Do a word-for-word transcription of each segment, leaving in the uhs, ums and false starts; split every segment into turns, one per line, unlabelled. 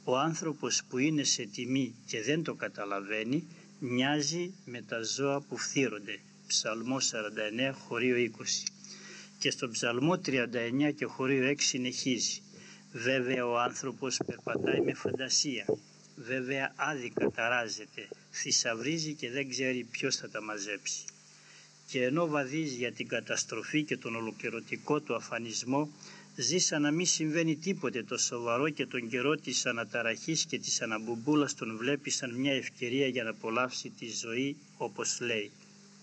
Ο άνθρωπος που είναι σε τιμή και δεν το καταλαβαίνει, μοιάζει με τα ζώα που φθύρονται. Ψαλμό σαράντα εννέα, χωρίο είκοσι. Και στον Ψαλμό τριάντα εννέα και χωρίο έξι συνεχίζει. Βέβαια ο άνθρωπος περπατάει με φαντασία. Βέβαια άδικα ταράζεται, θησαυρίζει και δεν ξέρει ποιος θα τα μαζέψει. Και ενώ βαδίζει για την καταστροφή και τον ολοκληρωτικό του αφανισμό, ζει σαν να μην συμβαίνει τίποτε το σοβαρό και τον καιρό της αναταραχής και της αναμπουμπούλας τον βλέπει σαν μια ευκαιρία για να απολαύσει τη ζωή, όπως λέει.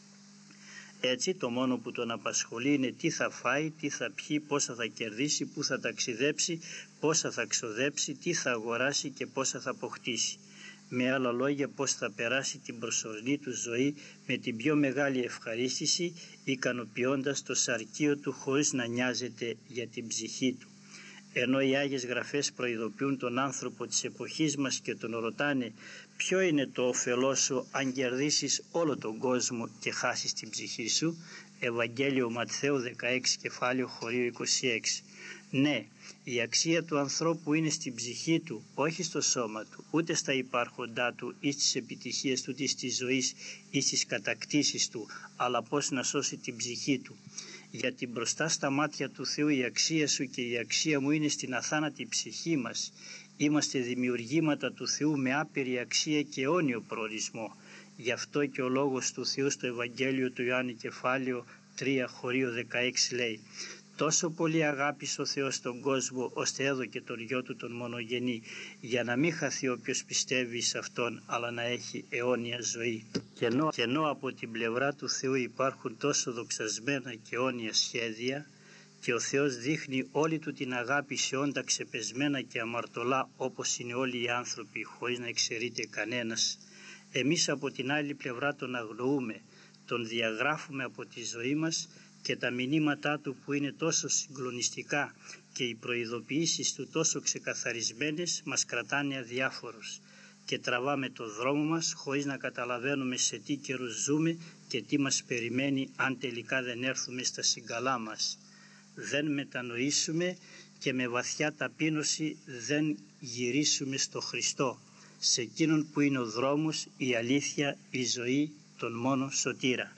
Έτσι το μόνο που τον απασχολεί είναι τι θα φάει, τι θα πιει, πόσα θα κερδίσει, πού θα ταξιδέψει, πόσα θα ξοδέψει, τι θα αγοράσει και πόσα θα αποκτήσει. Με άλλα λόγια, πώς θα περάσει την προσωρινή του ζωή με την πιο μεγάλη ευχαρίστηση, ικανοποιώντας το σαρκείο του χωρίς να νοιάζεται για την ψυχή του. Ενώ οι Άγιες Γραφές προειδοποιούν τον άνθρωπο της εποχής μας και τον ρωτάνε ποιο είναι το όφελός σου αν κερδίσεις όλο τον κόσμο και χάσεις την ψυχή σου, Ευαγγέλιο Ματθαίου δεκαέξι κεφάλαιο χωρίο είκοσι έξι. Ναι, η αξία του ανθρώπου είναι στην ψυχή του, όχι στο σώμα του, ούτε στα υπάρχοντά του ή στις επιτυχίες του ή στη ζωή ή στις κατακτήσεις του, αλλά πώς να σώσει την ψυχή του. Γιατί μπροστά στα μάτια του Θεού η αξία σου και η αξία μου είναι στην αθάνατη ψυχή μας. Είμαστε δημιουργήματα του Θεού με άπειρη αξία και αιώνιο προορισμό. Γι' αυτό και ο λόγος του Θεού στο Ευαγγέλιο του Ιωάννη κεφάλαιο τρία χωρίο δεκαέξι λέει: «Τόσο πολύ αγάπησε ο Θεός τον κόσμο, ώστε έδωκε τον Γιο του τον μονογενή, για να μην χαθεί όποιος πιστεύει σε Αυτόν, αλλά να έχει αιώνια ζωή». Και ενώ, και ενώ από την πλευρά του Θεού υπάρχουν τόσο δοξασμένα και αιώνια σχέδια, και ο Θεός δείχνει όλη του την αγάπη σε όντα ξεπεσμένα και αμαρτωλά όπως είναι όλοι οι άνθρωποι, χωρίς να εξαιρείται κανένας, εμείς από την άλλη πλευρά τον αγνοούμε, τον διαγράφουμε από τη ζωή μας, και τα μηνύματά του που είναι τόσο συγκλονιστικά και οι προειδοποιήσεις του τόσο ξεκαθαρισμένες μας κρατάνε αδιάφορους και τραβάμε το δρόμο μας χωρίς να καταλαβαίνουμε σε τι καιρούς ζούμε και τι μας περιμένει αν τελικά δεν έρθουμε στα συγκαλά μας. Δεν μετανοήσουμε και με βαθιά ταπείνωση δεν γυρίσουμε στο Χριστό, σε εκείνον που είναι ο δρόμος, η αλήθεια, η ζωή, τον μόνο σωτήρα.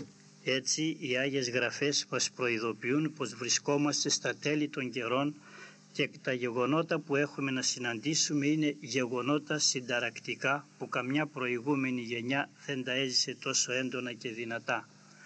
Έτσι οι Άγιες Γραφές μας προειδοποιούν πως βρισκόμαστε στα τέλη των καιρών και τα γεγονότα που έχουμε να συναντήσουμε είναι γεγονότα συνταρακτικά που καμιά προηγούμενη γενιά δεν τα έζησε τόσο έντονα και δυνατά.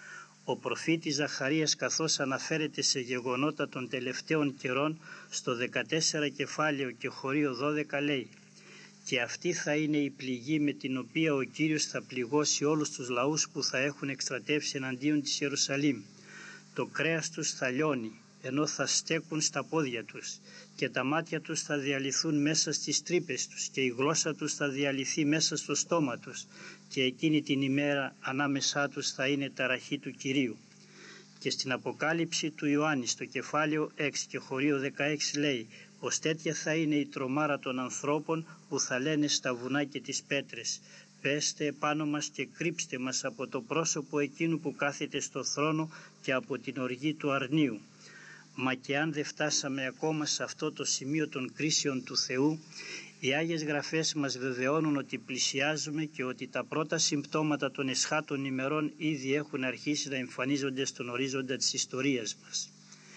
Ο προφήτης Ζαχαρίας, καθώς αναφέρεται σε γεγονότα των τελευταίων καιρών, στο δεκατέσσερα κεφάλαιο και χωρίο δώδεκα λέει: «Και αυτή θα είναι η πληγή με την οποία ο Κύριος θα πληγώσει όλους τους λαούς που θα έχουν εκστρατεύσει εναντίον της Ιερουσαλήμ. Το κρέας τους θα λιώνει, ενώ θα στέκουν στα πόδια τους, και τα μάτια τους θα διαλυθούν μέσα στις τρύπες τους, και η γλώσσα τους θα διαλυθεί μέσα στο στόμα τους, και εκείνη την ημέρα ανάμεσά τους θα είναι ταραχή του Κυρίου». Και στην Αποκάλυψη του Ιωάννη στο κεφάλαιο έξι και χωρίο δεκαέξι λέει: «Ως τέτοια θα είναι η τρομάρα των ανθρώπων που θα λένε στα βουνά και τις πέτρες: πέστε επάνω μας και κρύψτε μας από το πρόσωπο εκείνου που κάθεται στο θρόνο και από την οργή του αρνίου». Μα και αν δεν φτάσαμε ακόμα σε αυτό το σημείο των κρίσεων του Θεού, οι Άγιες Γραφές μας βεβαιώνουν ότι πλησιάζουμε και ότι τα πρώτα συμπτώματα των εσχάτων ημερών ήδη έχουν αρχίσει να εμφανίζονται στον ορίζοντα της ιστορίας μας.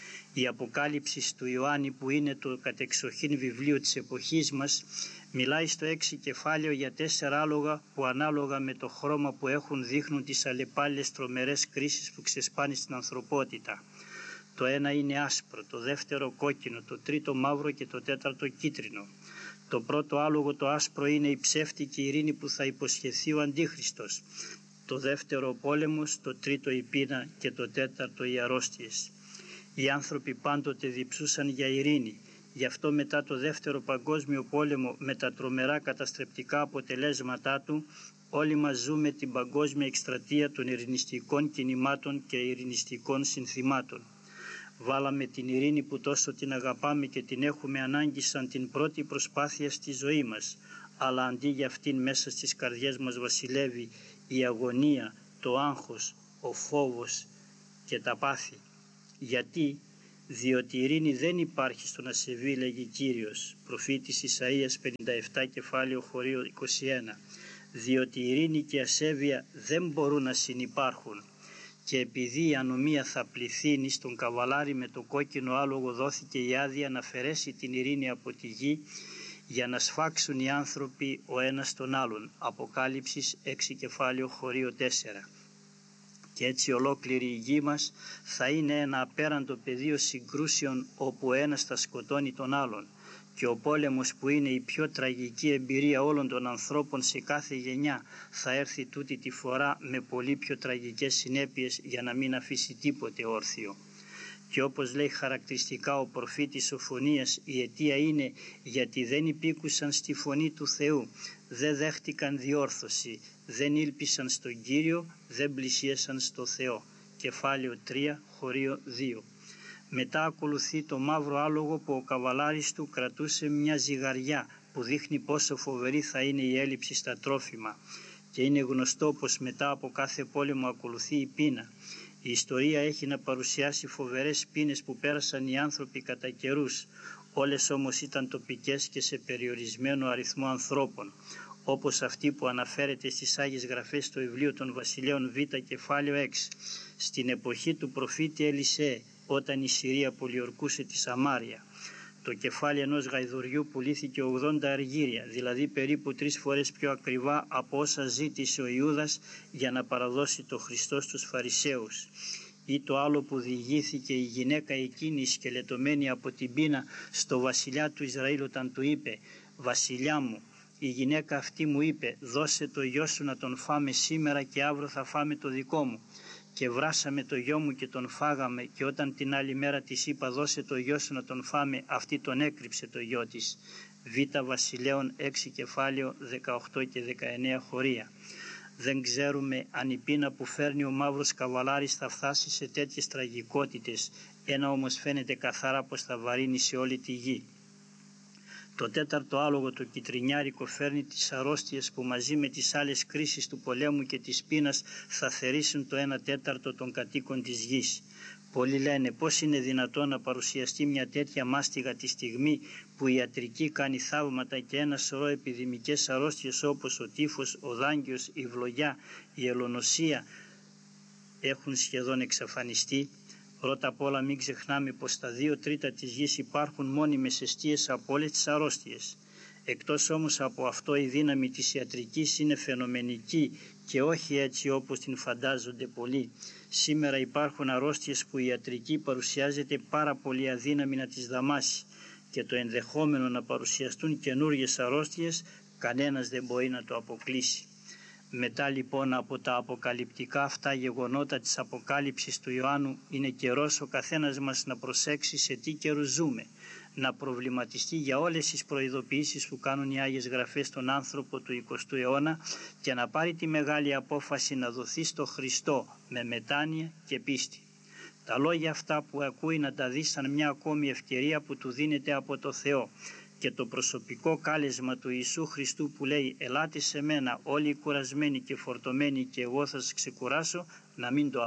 Η Αποκάλυψη του Ιωάννη, που είναι το κατεξοχήν βιβλίο της εποχής μας, μιλάει στο έξι κεφάλαιο για τέσσερα άλογα που ανάλογα με το χρώμα που έχουν δείχνουν τις αλλεπάλληλες τρομερές κρίσεις που ξεσπάνε στην ανθρωπότητα. Το ένα είναι άσπρο, το δεύτερο κόκκινο, το τρίτο μαύρο και το τέταρτο κίτρινο. Το πρώτο άλογο, το άσπρο, είναι η ψεύτικη ειρήνη που θα υποσχεθεί ο Αντίχριστος. Το δεύτερο ο πόλεμος, το τρίτο η πείνα και το τέταρτο οι αρρώστιες. Οι άνθρωποι πάντοτε διψούσαν για ειρήνη. Γι' αυτό μετά το δεύτερο παγκόσμιο πόλεμο, με τα τρομερά καταστρεπτικά αποτελέσματά του, όλοι μας ζούμε την παγκόσμια εκστρατεία των ειρηνιστικών κινημάτων και ειρηνιστικών συνθημάτων. Βάλαμε την ειρήνη που τόσο την αγαπάμε και την έχουμε ανάγκη σαν την πρώτη προσπάθεια στη ζωή μας, αλλά αντί για αυτήν μέσα στις καρδιές μας βασιλεύει η αγωνία, το άγχος, ο φόβος και τα πάθη. Γιατί? Διότι η ειρήνη δεν υπάρχει στον ασεβή, λέγει Κύριος, προφήτης Ισαΐας πενήντα επτά κεφάλαιο χωρίο είκοσι ένα. Διότι η ειρήνη και η ασέβεια δεν μπορούν να συνυπάρχουν. Και επειδή η ανομία θα πληθύνει, στον καβαλάρι με το κόκκινο άλογο δόθηκε η άδεια να αφαιρέσει την ειρήνη από τη γη, για να σφάξουν οι άνθρωποι ο ένας τον άλλον. Αποκάλυψης έξι κεφάλαιο χωρίο τέσσερα. Και έτσι ολόκληρη η γη μας θα είναι ένα απέραντο πεδίο συγκρούσεων, όπου ο ένας θα σκοτώνει τον άλλον. Και ο πόλεμος, που είναι η πιο τραγική εμπειρία όλων των ανθρώπων σε κάθε γενιά, θα έρθει τούτη τη φορά με πολύ πιο τραγικές συνέπειες, για να μην αφήσει τίποτε όρθιο. Και όπως λέει χαρακτηριστικά ο προφήτης Σοφωνίας, η αιτία είναι γιατί δεν υπήκουσαν στη φωνή του Θεού, δεν δέχτηκαν διόρθωση, δεν ήλπισαν στον Κύριο, δεν πλησίασαν στο Θεό. Κεφάλαιο τρία, χωρίο δύο. Μετά ακολουθεί το μαύρο άλογο, που ο καβαλάρης του κρατούσε μια ζυγαριά, που δείχνει πόσο φοβερή θα είναι η έλλειψη στα τρόφιμα. Και είναι γνωστό πως μετά από κάθε πόλεμο ακολουθεί η πείνα. Η ιστορία έχει να παρουσιάσει φοβερές πείνες που πέρασαν οι άνθρωποι κατά καιρούς. Όλες όμως ήταν τοπικές και σε περιορισμένο αριθμό ανθρώπων, όπως αυτή που αναφέρεται στις Άγιες Γραφές στο βιβλίο των Βασιλέων Β κεφάλαιο έξι. Στην εποχή του προφήτη Ελισέ, όταν η Συρία πολιορκούσε τη Σαμάρια, το κεφάλι ενός γαϊδουριού πουλήθηκε ογδόντα αργύρια, δηλαδή περίπου τρεις φορές πιο ακριβά από όσα ζήτησε ο Ιούδας για να παραδώσει το Χριστό στους Φαρισαίους. Ή το άλλο που διηγήθηκε η γυναίκα εκείνη, σκελετωμένη από την πείνα, στο βασιλιά του Ισραήλ, όταν του είπε «Βασιλιά μου, η γυναίκα αυτή μου είπε, δώσε το γιο σου να τον φάμε σήμερα και αύριο θα φάμε το δικό μου. Και βράσαμε το γιο μου και τον φάγαμε, και όταν την άλλη μέρα της είπα δώσε το γιο σου να τον φάμε, αυτή τον έκρυψε το γιο της». Β Βασιλέων έξι κεφάλαιο δεκαοκτώ και δεκαεννέα χωρία. Δεν ξέρουμε αν η πείνα που φέρνει ο μαύρος καβαλάρης θα φτάσει σε τέτοιες τραγικότητες, ένα όμως φαίνεται καθαρά πως θα βαρύνει σε όλη τη γη. Το τέταρτο άλογο, το κιτρινιάρικο, φέρνει τις αρρώστιες που μαζί με τις άλλες κρίσεις του πολέμου και της πείνας θα θερήσουν το ένα τέταρτο των κατοίκων της γης. Πολλοί λένε πώς είναι δυνατόν να παρουσιαστεί μια τέτοια μάστιγα τη στιγμή που η ιατρική κάνει θαύματα και ένα σωρό επιδημικές αρρώστιες όπως ο τύφος, ο δάγκιος, η βλογιά, η ελονοσία έχουν σχεδόν εξαφανιστεί. Πρώτα απ' όλα μην ξεχνάμε πως στα δύο τρίτα της γης υπάρχουν μόνιμες αιστείες από όλες τις αρρώστιες. Εκτός όμως από αυτό, η δύναμη της ιατρικής είναι φαινομενική και όχι έτσι όπως την φαντάζονται πολλοί. Σήμερα υπάρχουν αρρώστιες που η ιατρική παρουσιάζεται πάρα πολύ αδύναμη να τις δαμάσει, και το ενδεχόμενο να παρουσιαστούν καινούργιες αρρώστιες κανένας δεν μπορεί να το αποκλείσει. Μετά λοιπόν από τα αποκαλυπτικά αυτά γεγονότα της Αποκάλυψης του Ιωάννου, είναι καιρός ο καθένας μας να προσέξει σε τι καιρούς ζούμε, να προβληματιστεί για όλες τις προειδοποιήσεις που κάνουν οι Άγιες Γραφές στον άνθρωπο του εικοστού αιώνα και να πάρει τη μεγάλη απόφαση να δοθεί στο Χριστό με μετάνοια και πίστη. Τα λόγια αυτά που ακούει να τα δει σαν μια ακόμη ευκαιρία που του δίνεται από το Θεό, και το προσωπικό κάλεσμα του Ιησού Χριστού που λέει «Ελάτε σε μένα όλοι οι κουρασμένοι και φορτωμένοι και εγώ θα σας ξεκουράσω», να μην το